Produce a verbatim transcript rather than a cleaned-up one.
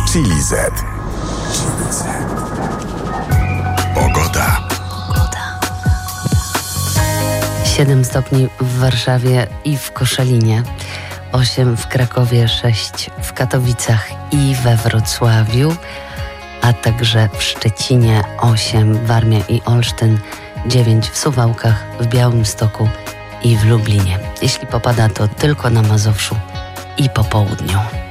Chili Z. Pogoda. siedem stopni w Warszawie i w Koszalinie, osiem w Krakowie, sześć w Katowicach i we Wrocławiu, a także w Szczecinie, osiem, Warmia i Olsztyn, dziewięć w Suwałkach, w Białymstoku i w Lublinie. Jeśli popada, to tylko na Mazowszu i po południu.